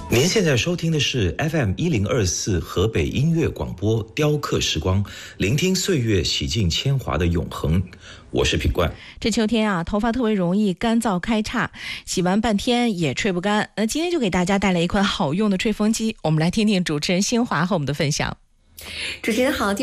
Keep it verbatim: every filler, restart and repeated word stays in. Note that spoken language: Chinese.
您现在收听的是 F M 一零二四河北音乐广播雕刻时光，聆听岁月洗尽铅华的永恒。我是品冠。 这秋天啊，头发特别容易干燥开叉，洗完半天也吹不干。那今天就给大家带来一款好用的吹风机，我们来听听主持人新华和我们的分享。 主持人好。